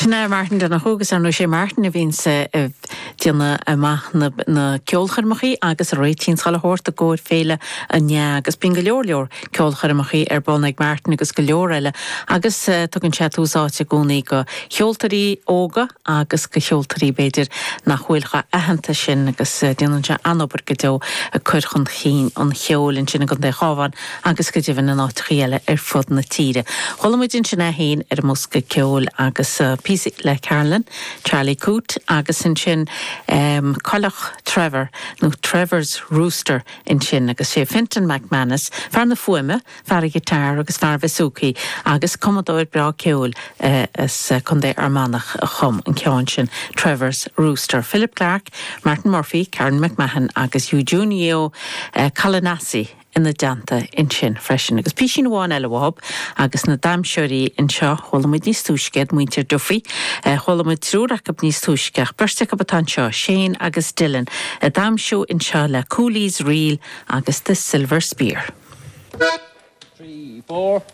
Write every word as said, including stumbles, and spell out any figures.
Sinna Martin den hogus an sé Martin a vín se dina amach na na ceolcharmachaí agus a réitín chaile hórta góir féile a ne agus bin go leor leor ceolcharmachaí ar bonnaigh Martin agus go leor eile agus tugann sé úsáte gúnaí go cheoltarí óga agus go cheoltarí beidir nach bhfuilcha ahananta sin agus déanann se anobar go deo a chuir chun chin an cheolinn sin go dé chábhain agus go dtíhann an áitríile ar fud na tíre. Cholamidin sin a héin ar musca ceol agus písi le Carolyn, Charlie Coote agus in sin um, Colach Trevor, no Trevor's Rooster in sin agus sé Fintan McManus, far na fuime, far a gitar agus far vesúki agus commodóir bra ceol uh, as uh, chun dé armánach a chum in ceáin sin Trevor's Rooster. Philip Clark, Martin Murphy, Karen McMahon agus Eugenio uh, Calanasi in the danta in sin freisin agus písin bháin eile bhab agus na damseoirí in seo cholamid níos túiscead muintir dufií cholamid trúrach ab níos túisceach bursteach ab atá seo Shane agus Dylan a damseo in seo le Cooley's Reel agus the Silver Spear. Three, four.